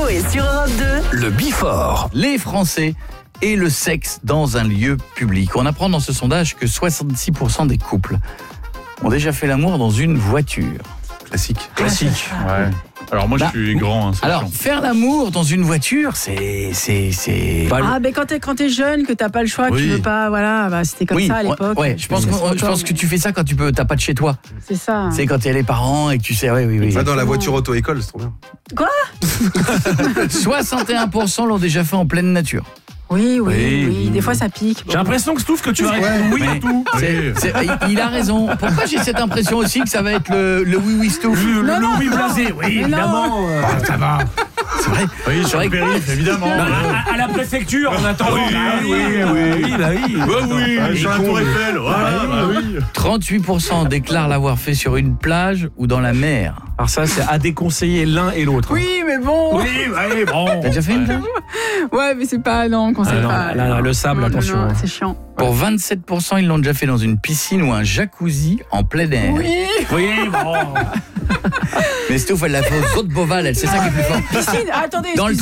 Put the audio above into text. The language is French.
et sur Europe 2. Le Before. Les Français et le sexe dans un lieu public. On apprend dans ce sondage que 66% des couples ont déjà fait l'amour dans une voiture. Classique. Ouais. Alors moi je suis grand. C'est Alors, chiant. faire l'amour dans une voiture, c'est Ah, mais quand t'es jeune, que t'as pas le choix, que tu veux pas, voilà, bah, c'était comme ça à l'époque. Ouais, je pense que tu fais ça quand t'as pas de chez toi. C'est ça. C'est quand t'es les parents et que tu sais, oui. Va dans la voiture auto-école, c'est trop bien. Quoi 61% l'ont déjà fait en pleine nature. Oui. Des fois, ça pique. J'ai l'impression que Stouff, que tu vas répondre oui à tout. Il a raison. Pourquoi j'ai cette impression aussi que ça va être le oui Stouff? Le oui blasé, oui, évidemment. Ça va. C'est vrai. Oui, sur le périph', évidemment. À la préfecture, on attend. Sur la Tour Eiffel. Oui. 38% déclarent l'avoir fait sur une plage ou dans la mer. Alors ça, c'est à déconseiller l'un et l'autre. Oui, mais bon. Oui, bon. T'as déjà fait une plage? Ouais, mais c'est pas, non, qu'on sait pas. Là, le sable, attention. Non, c'est chiant. Pour 27%, ils l'ont déjà fait dans une piscine ou un jacuzzi en plein air. Oui, bon. Mais Stouff, elle l'a fait aux autres Beauval, c'est ça qui est plus fort. Piscine, attendez, Dans le